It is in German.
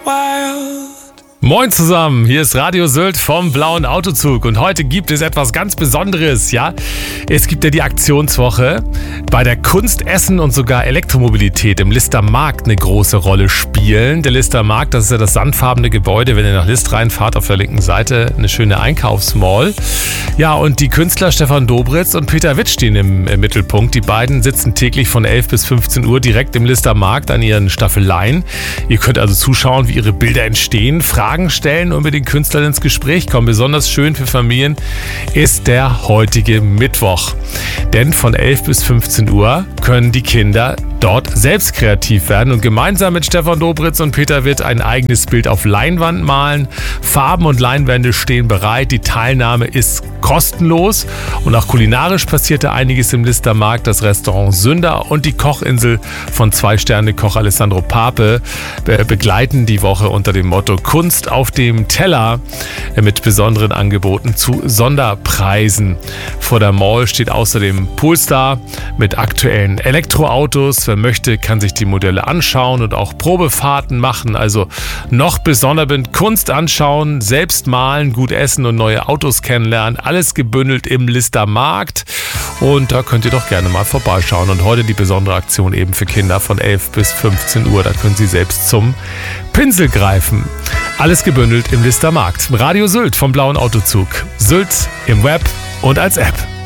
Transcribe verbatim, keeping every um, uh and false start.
wild. Moin zusammen, hier ist Radio Sylt vom Blauen Autozug und heute gibt es etwas ganz Besonderes, ja? Es gibt ja die Aktionswoche, bei der Kunst, Essen und sogar Elektromobilität im Lister Markt eine große Rolle spielen. Der Lister Markt, das ist ja das sandfarbene Gebäude, wenn ihr nach List reinfahrt, auf der linken Seite eine schöne Einkaufsmall. Ja, und die Künstler Stefan Dobritz und Peter Witt stehen im, im Mittelpunkt. Die beiden sitzen täglich von elf bis fünfzehn Uhr direkt im Lister Markt an ihren Staffeleien. Ihr könnt also zuschauen, wie ihre Bilder entstehen, Fragen stellen und mit den Künstlern ins Gespräch kommen. Besonders schön für Familien ist der heutige Mittwoch. Denn von elf bis fünfzehn Uhr können die Kinder dort selbst kreativ werden und gemeinsam mit Stefan Dobritz und Peter Witt ein eigenes Bild auf Leinwand malen. Farben und Leinwände stehen bereit. Die Teilnahme ist kostenlos und auch kulinarisch passierte einiges im Lister Markt. Das Restaurant Sünder und die Kochinsel von Zwei-Sterne-Koch Alessandro Pape begleiten die Woche unter dem Motto Kunst auf dem Teller mit besonderen Angeboten zu Sonderpreisen. Vor der Mall steht außerdem Polestar mit aktuellen Elektroautos. Wer möchte, kann sich die Modelle anschauen und auch Probefahrten machen. Also noch besonder mit Kunst anschauen, selbst malen, gut essen und neue Autos kennenlernen. Alles gebündelt im Lister Markt. Und da könnt ihr doch gerne mal vorbeischauen. Und heute die besondere Aktion eben für Kinder von elf bis fünfzehn Uhr. Da können Sie selbst zum Pinsel greifen. Alles gebündelt im Lister Markt. Radio Sylt vom Blauen Autozug. Sylt im Web und als App.